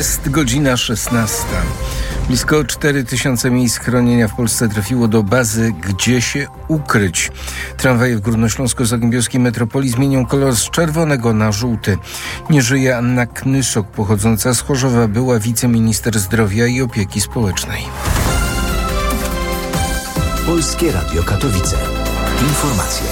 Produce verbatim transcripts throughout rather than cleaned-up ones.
Jest godzina szesnasta. Blisko cztery tysiące miejsc schronienia w Polsce trafiło do bazy Gdzie się ukryć. Tramwaje w górnośląsko-zagłębiowskiej metropolii zmienią kolor z czerwonego na żółty. Nie żyje Anna Knysok, pochodząca z Chorzowa, była wiceminister zdrowia i opieki społecznej. Polskie Radio Katowice. Informacje.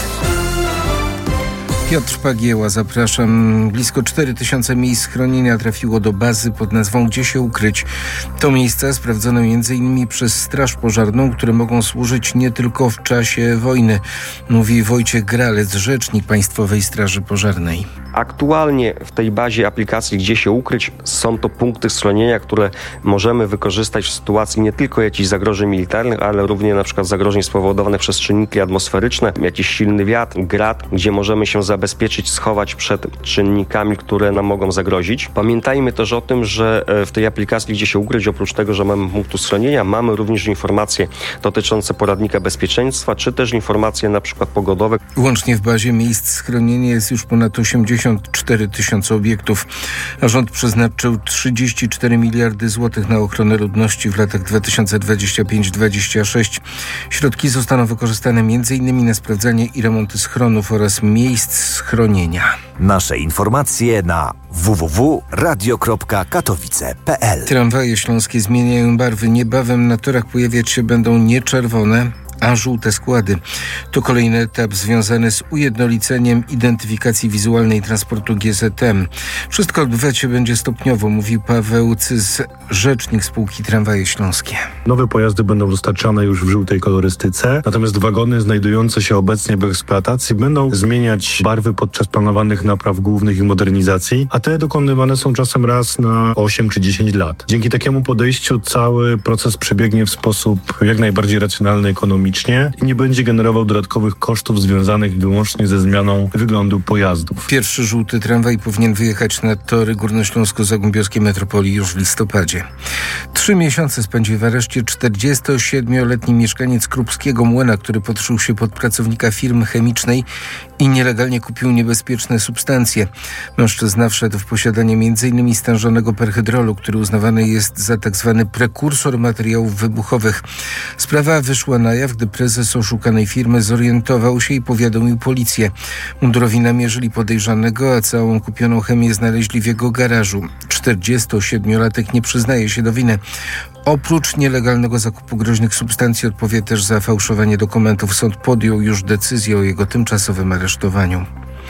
Piotr Pagieła, zapraszam. Blisko cztery tysiące miejsc schronienia trafiło do bazy pod nazwą Gdzie się ukryć. To miejsca sprawdzone między innymi przez Straż Pożarną, które mogą służyć nie tylko w czasie wojny, mówi Wojciech Gralec, rzecznik Państwowej Straży Pożarnej. Aktualnie w tej bazie aplikacji Gdzie się ukryć są to punkty schronienia, które możemy wykorzystać w sytuacji nie tylko jakichś zagrożeń militarnych, ale również na przykład zagrożeń spowodowanych przez czynniki atmosferyczne, jakiś silny wiatr, grad, gdzie możemy się zabezpieczyć, schować przed czynnikami, które nam mogą zagrozić. Pamiętajmy też o tym, że w tej aplikacji Gdzie się ukryć, oprócz tego, że mamy punktu schronienia, mamy również informacje dotyczące poradnika bezpieczeństwa, czy też informacje na przykład pogodowe. Łącznie w bazie miejsc schronienia jest już ponad osiemdziesiąt cztery tysiące obiektów, a rząd przeznaczył trzydzieści cztery miliardy złotych na ochronę ludności w latach dwa tysiące dwudziestym piątym do dwudziestego szóstego. Środki zostaną wykorzystane m in na sprawdzanie i remonty schronów oraz miejsc schronienia. Nasze informacje na w w w kropka radio kropka katowice kropka p l. Tramwaje śląskie zmieniają barwy. Niebawem na torach pojawiać się będą nie czerwone, a żółte składy. To kolejny etap związany z ujednoliceniem identyfikacji wizualnej transportu G Z M. Wszystko odbywać się będzie stopniowo, mówi Paweł Cys, rzecznik spółki Tramwaje Śląskie. Nowe pojazdy będą dostarczane już w żółtej kolorystyce, natomiast wagony znajdujące się obecnie w eksploatacji będą zmieniać barwy podczas planowanych napraw głównych i modernizacji, a te dokonywane są czasem raz na osiem czy dziesięć lat. Dzięki takiemu podejściu cały proces przebiegnie w sposób jak najbardziej racjonalny, ekonomiczny i nie będzie generował dodatkowych kosztów związanych wyłącznie ze zmianą wyglądu pojazdów. Pierwszy żółty tramwaj powinien wyjechać na tory górnośląsko-zagłębiowskiej metropolii już w listopadzie. Trzy miesiące spędzi w areszcie czterdziestosiedmioletni mieszkaniec Krupskiego Młyna, który podszył się pod pracownika firmy chemicznej i nielegalnie kupił niebezpieczne substancje. Mężczyzna wszedł w posiadanie między innymi stężonego perhydrolu, który uznawany jest za tzw. prekursor materiałów wybuchowych. Sprawa wyszła na jaw, gdy prezes oszukanej firmy zorientował się i powiadomił policję. Mundurowi namierzyli podejrzanego, a całą kupioną chemię znaleźli w jego garażu. czterdziestosiedmiolatek nie przyznaje się do winy. Oprócz nielegalnego zakupu groźnych substancji odpowie też za fałszowanie dokumentów. Sąd podjął już decyzję o jego tymczasowym aresztowaniu.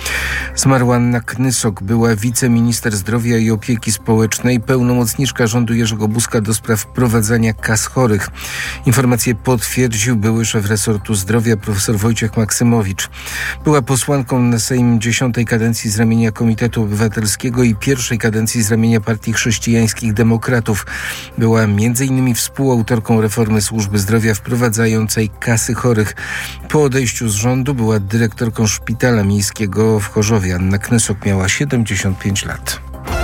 Zmarła Anna Knysok, była wiceminister zdrowia i opieki społecznej, pełnomocniczka rządu Jerzego Buzka do spraw wprowadzania kas chorych. Informację potwierdził były szef resortu zdrowia profesor Wojciech Maksymowicz. Była posłanką na Sejm dziesiątej kadencji z ramienia Komitetu Obywatelskiego i pierwszej kadencji z ramienia Partii Chrześcijańskich Demokratów. Była między innymi współautorką reformy służby zdrowia wprowadzającej kasy chorych. Po odejściu z rządu była dyrektorką szpitala miejskiego w Chorzowie. Anna Knysok miała siedemdziesiąt pięć lat.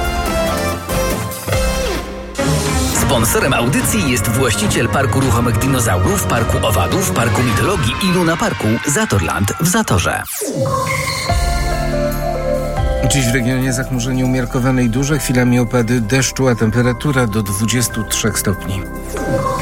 Sponsorem audycji jest właściciel Parku Ruchomych Dinozaurów, Parku Owadów, Parku Mitologii i Luna Parku Zatorland w Zatorze. Dziś w regionie zachmurzenie umiarkowane i duże, chwilami opady deszczu, a temperatura do dwudziestu trzech stopni.